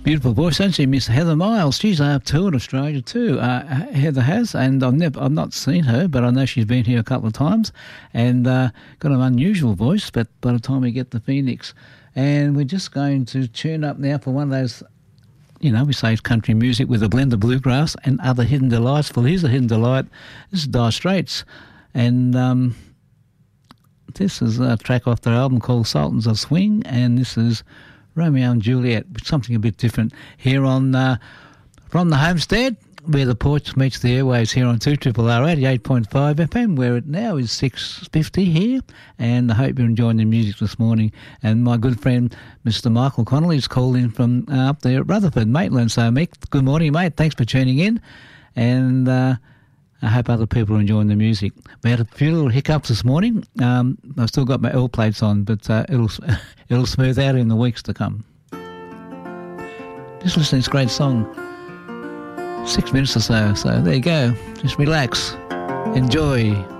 Beautiful voice, hasn't she, Miss Heather Miles? She's toured Australia too. Heather has, and I've not seen her, but I know she's been here a couple of times, and got an unusual voice. But by the time we get to Phoenix, and we're just going to tune up now for one of those, we say country music with a blend of bluegrass and other hidden delights. Well, here's a hidden delight. This is Dire Straits, and this is a track off their album called Sultans of Swing, and this is Romeo and Juliet, something a bit different here on From the Homestead, where the porch meets the airwaves here on 2RRR 88.5 FM, where it now is 6:50 here, and I hope you're enjoying the music this morning. And my good friend, Mr. Michael Connolly's called in from up there at Rutherford, Maitland. So, Mick, good morning, mate. Thanks for tuning in, and I hope other people are enjoying the music. We had a few little hiccups this morning. I've still got my L plates on, but it'll smooth out in the weeks to come. Just listen to this great song. 6 minutes or so. So there you go. Just relax. Enjoy.